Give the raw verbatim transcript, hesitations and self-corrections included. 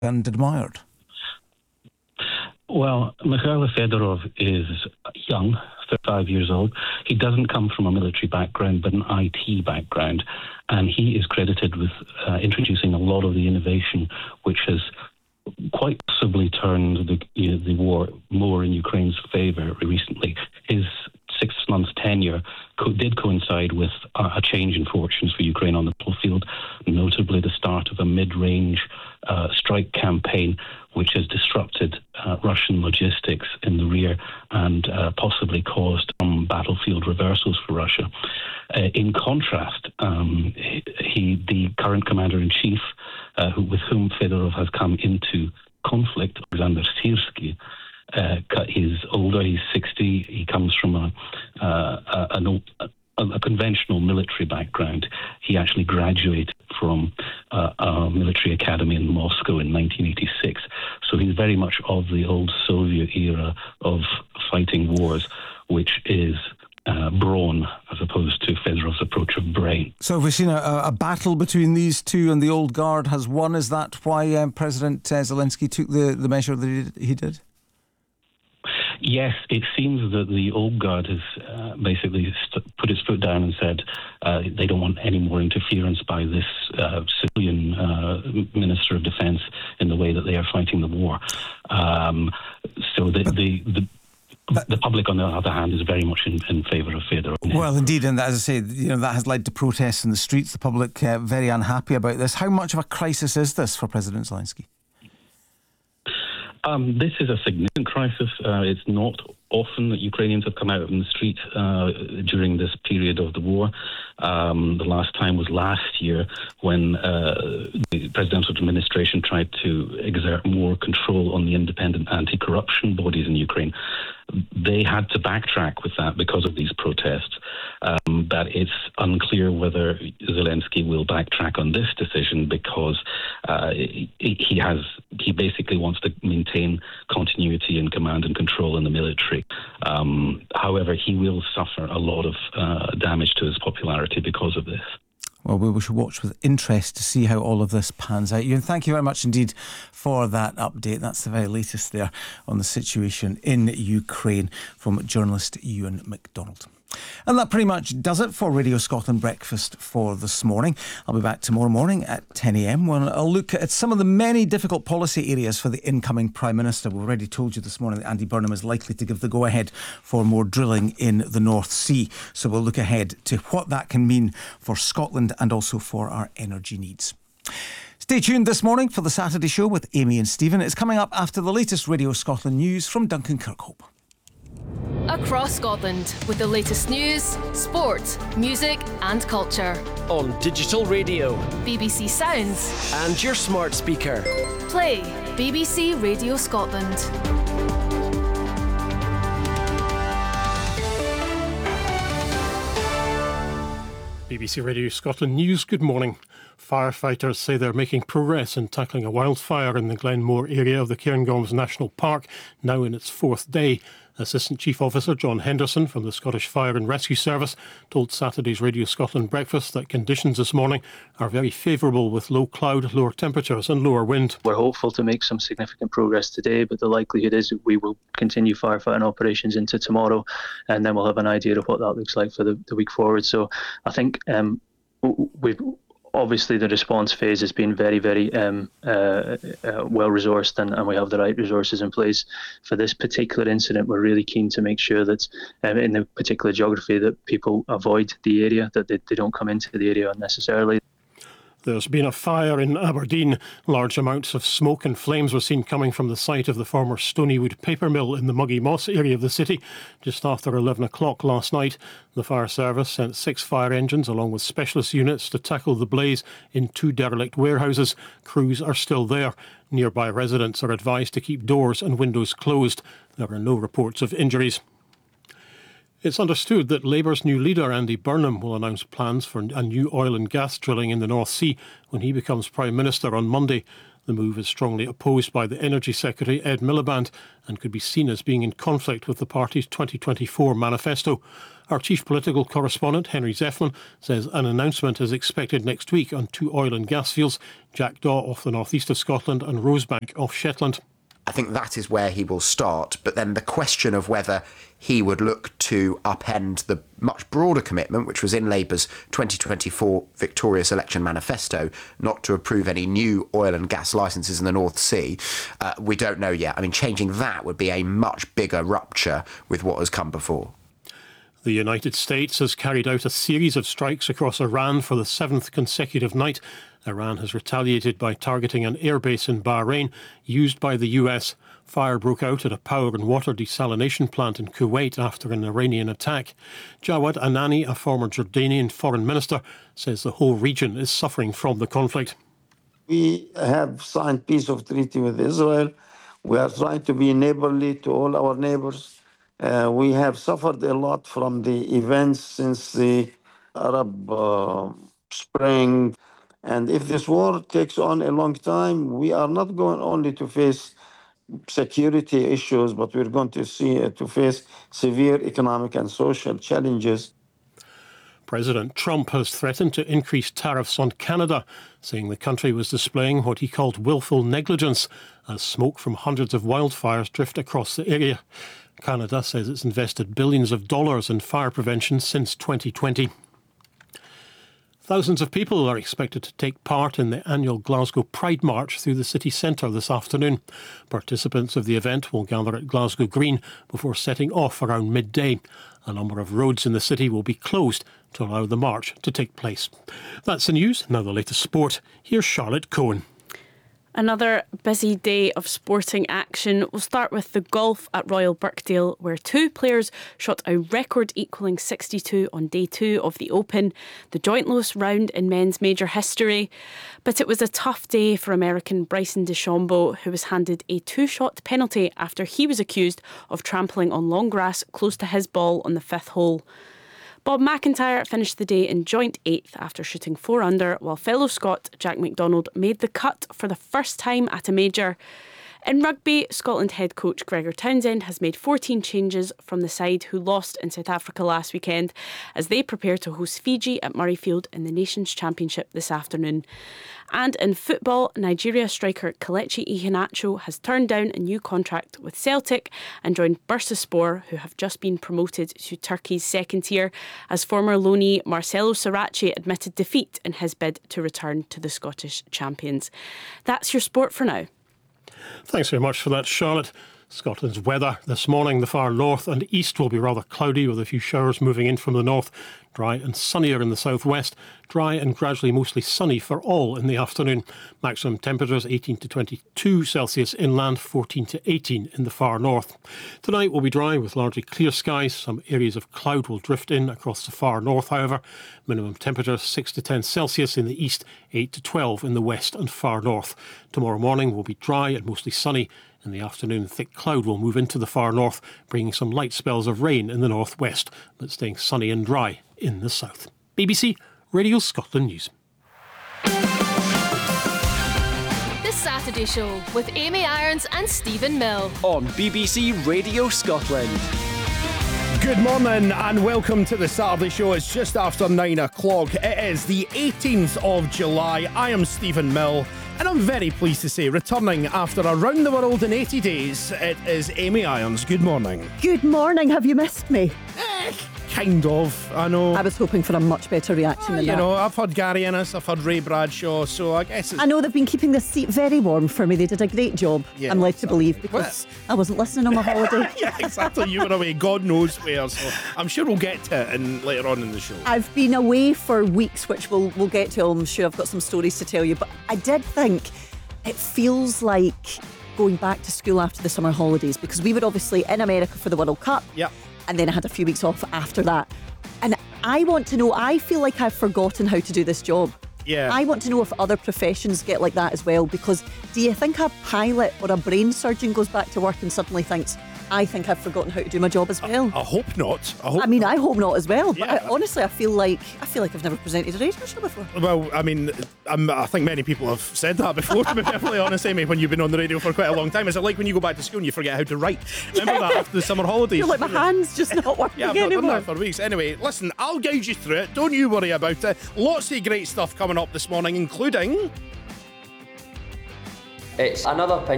and admired? Well, Mikhail Fedorov is young, thirty-five years old. He doesn't come from a military background, but an I T background. And he is credited with uh, introducing a lot of the innovation, which has quite possibly turned the, you know, the war more in Ukraine's favour recently. His six months tenure co- did coincide with a, a change in fortunes for Ukraine on the battlefield, notably the start of a mid-range uh, strike campaign, which has disrupted uh, Russian logistics in the rear and uh, possibly caused some battlefield reversals for Russia. Uh, in contrast, um, he, he, the current commander-in-chief, uh, who, with whom Fedorov has come into conflict, Alexander Sirsky, uh, he's older, he's sixty, he comes from a, uh, a, a, a conventional military background. He actually graduated from uh, a military academy in Moscow in nineteen eighty-six. So he's very much of the old Soviet era of fighting wars, which is uh, brawn as opposed to Fedorov's approach of brain. So have we seen a, a battle between these two and the old guard has won? Is that why um, President uh, Zelensky took the, the measure that he did? Yes, it seems that the old guard has uh, basically st- put its foot down and said uh, they don't want any more interference by this uh, civilian uh, Minister of Defence in the way that they are fighting the war. Um, so the, the, the But the public, on the other hand, is very much in, in favour of Fedorov. Well, indeed, and as I say, you know, that has led to protests in the streets. The public uh, very unhappy about this. How much of a crisis is this for President Zelensky? Um, this is a significant crisis. Uh, it's not often that Ukrainians have come out in the street uh, during this period of the war. Um, the last time was last year when uh, the presidential administration tried to exert more control on the independent anti-corruption bodies in Ukraine. They had to backtrack with that because of these protests. Um, but it's unclear whether Zelensky will backtrack on this decision because uh, he has he basically wants to maintain continuity in command and control in the military. Um, however, he will suffer a lot of uh, damage to his popularity because of this. Well, we should watch with interest to see how all of this pans out. Ewan, thank you very much indeed for that update. That's the very latest there on the situation in Ukraine from journalist Ewan MacDonald. And that pretty much does it for Radio Scotland Breakfast for this morning. I'll be back tomorrow morning at ten a.m. when I'll look at some of the many difficult policy areas for the incoming Prime Minister. We've already told you this morning that Andy Burnham is likely to give the go-ahead for more drilling in the North Sea. So we'll look ahead to what that can mean for Scotland and also for our energy needs. Stay tuned this morning for the Saturday Show with Amy and Stephen. It's coming up after the latest Radio Scotland news from Duncan Kirkhope. Across Scotland with the latest news, sport, music and culture. On digital radio, B B C Sounds and your smart speaker. Play B B C Radio Scotland. B B C Radio Scotland News, good morning. Firefighters say they're making progress in tackling a wildfire in the Glenmore area of the Cairngorms National Park, now in its fourth day. Assistant Chief Officer John Henderson from the Scottish Fire and Rescue Service told Saturday's Radio Scotland Breakfast that conditions this morning are very favourable with low cloud, lower temperatures and lower wind. We're hopeful to make some significant progress today, but the likelihood is we will continue firefighting operations into tomorrow, and then we'll have an idea of what that looks like for the, the week forward. So I think um, we've obviously the response phase has been very, very um, uh, uh, well-resourced, and, and we have the right resources in place. For this particular incident, we're really keen to make sure that um, in the particular geography that people avoid the area, that they, they don't come into the area unnecessarily. There's been a fire in Aberdeen. Large amounts of smoke and flames were seen coming from the site of the former Stonywood paper mill in the Muggy Moss area of the city just after eleven o'clock last night. The fire service sent six fire engines along with specialist units to tackle the blaze in two derelict warehouses. Crews are still there. Nearby residents are advised to keep doors and windows closed. There are no reports of injuries. It's understood that Labour's new leader, Andy Burnham, will announce plans for a new oil and gas drilling in the North Sea when he becomes Prime Minister on Monday. The move is strongly opposed by the Energy Secretary Ed Miliband and could be seen as being in conflict with the party's twenty twenty-four manifesto. Our chief political correspondent, Henry Zeffman, says an announcement is expected next week on two oil and gas fields, Jackdaw off the northeast of Scotland and Rosebank off Shetland. I think that is where he will start, but then the question of whether he would look to upend the much broader commitment, which was in Labour's twenty twenty-four victorious election manifesto, not to approve any new oil and gas licences in the North Sea, uh, we don't know yet. I mean, changing that would be a much bigger rupture with what has come before. The United States has carried out a series of strikes across Iran for the seventh consecutive night. Iran has retaliated by targeting an airbase in Bahrain used by the U S. Fire broke out at a power and water desalination plant in Kuwait after an Iranian attack. Jawad Anani, a former Jordanian foreign minister, says the whole region is suffering from the conflict. We have signed peace of treaty with Israel. We are trying to be neighborly to all our neighbors. Uh, we have suffered a lot from the events since the Arab uh, Spring. And if this war takes on a long time, we are not going only to face security issues, but we're going to see uh, to face severe economic and social challenges. President Trump has threatened to increase tariffs on Canada, saying the country was displaying what he called willful negligence as smoke from hundreds of wildfires drift across the area. Canada says it's invested billions of dollars in fire prevention since twenty twenty. Thousands of people are expected to take part in the annual Glasgow Pride March through the city centre this afternoon. Participants of the event will gather at Glasgow Green before setting off around midday. A number of roads in the city will be closed to allow the march to take place. That's the news. Now the latest sport. Here's Charlotte Cohen. Another busy day of sporting action. We'll start with the golf at Royal Birkdale, where two players shot a record equalling sixty-two on day two of the Open, the joint lowest round in men's major history. But it was a tough day for American Bryson DeChambeau, who was handed a two-shot penalty after he was accused of trampling on long grass close to his ball on the fifth hole. Bob McIntyre finished the day in joint eighth after shooting four under, while fellow Scot Jack McDonald made the cut for the first time at a major. In rugby, Scotland head coach Gregor Townsend has made fourteen changes from the side who lost in South Africa last weekend as they prepare to host Fiji at Murrayfield in the Nations Championship this afternoon. And in football, Nigeria striker Kelechi Iheanacho has turned down a new contract with Celtic and joined Bursaspor, who have just been promoted to Turkey's second tier, as former loanee Marcelo Sarace admitted defeat in his bid to return to the Scottish champions. That's your sport for now. Thanks very much for that, Charlotte. Scotland's weather this morning, the far north and east will be rather cloudy with a few showers moving in from the north. Dry and sunnier in the southwest. Dry and gradually mostly sunny for all in the afternoon. Maximum temperatures eighteen to twenty-two Celsius inland, fourteen to eighteen in the far north. Tonight will be dry with largely clear skies. Some areas of cloud will drift in across the far north, however. Minimum temperatures six to ten Celsius in the east, eight to twelve in the west and far north. Tomorrow morning will be dry and mostly sunny. In the afternoon, thick cloud will move into the far north, bringing some light spells of rain in the northwest, but staying sunny and dry in the south. B B C Radio Scotland News. The Saturday Show with Amy Irons and Stephen Mill on B B C Radio Scotland. Good morning and welcome to the Saturday Show. It's just after nine o'clock. It is the eighteenth of July. I am Stephen Mill and I'm very pleased to say, returning after around the world in eighty days, it is Amy Irons. Good morning. Good morning. Have you missed me? Eh, kind of, I know. I was hoping for a much better reaction uh, than you that. know, I've had Gary Innes, I've had Ray Bradshaw, so I guess it's... I know they've been keeping this seat very warm for me. They did a great job, yeah, I'm led exactly. to believe, because well, I wasn't listening on my holiday. Yeah, exactly. You were away, God knows where, so I'm sure we'll get to it in, later on in the show. I've been away for weeks, which we'll, we'll get to. I'm sure I've got some stories to tell you, but I did think it feels like going back to school after the summer holidays, because we were obviously in America for the World Cup. Yep. And then I had a few weeks off after that. And I want to know, I feel like I've forgotten how to do this job. Yeah. I want to know if other professions get like that as well, because do you think a pilot or a brain surgeon goes back to work and suddenly thinks, I think I've forgotten how to do my job as well. I, I hope not. I, hope I mean, not. I hope not as well. But Yeah. I, honestly, I feel like I feel like I've never presented a radio show before. Well, I mean, I'm, I think many people have said that before, to be perfectly honest, Amy, when you've been on the radio for quite a long time. Is it like when you go back to school and you forget how to write? Remember that after the summer holidays? I feel like my hand's just not working Yeah, I've not done anymore. that for weeks. Anyway, listen, I'll guide you through it. Don't you worry about it. Lots of great stuff coming up this morning, including... It's another opinion.